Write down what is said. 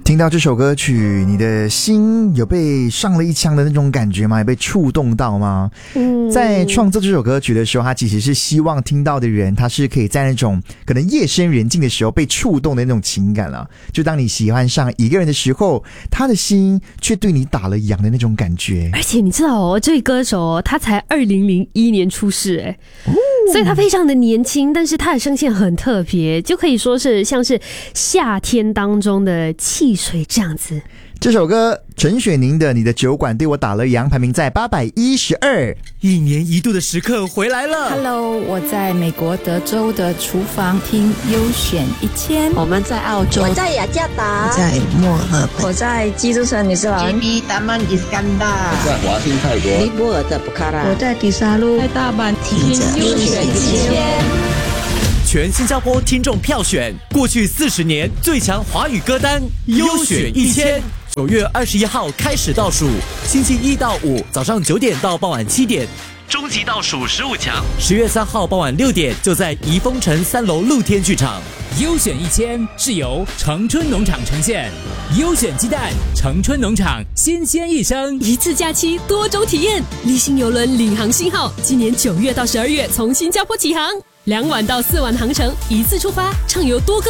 听到这首歌曲，你的心有被上了一枪的那种感觉吗？有被触动到吗？在创作这首歌曲的时候，他其实是希望听到的人，他是可以在那种可能夜深人静的时候被触动的那种情感啦。就当你喜欢上一个人的时候，他的心却对你打了烊的那种感觉。 而且你知道哦，这位歌手哦，他才2001年出世所以他非常的年轻，但是他的声线很特别，就可以说是像是夏天当中的汽水这样子。 这首歌陈雪凝的《你的酒馆对我打了烊》排名在812。 一年一度的时刻回来了。 Hello， 我在美国德州的厨房听优选1000。 我们在澳洲， 我在雅加达， 我在墨尔本， 我在基督城，你是吧？ 达曼伊斯干达， 在华兴泰国， 尼泊尔的布卡拉， 我在迪沙路， 在大阪听优选1000。 全新加坡听众票选过去40年最强华语歌单优选1000。9月21号开始倒数，星期1到5早上9点到傍晚7点，终极倒数15强。10月3号傍晚6点就在怡丰城3楼露天剧场。 优选1000是由城春农场呈现，优选鸡蛋，城春农场新鲜一生， 一次假期多种体验，立新邮轮领航信号，今年9月到12月从新加坡起航，2晚到4晚航程，一次出发，畅游多个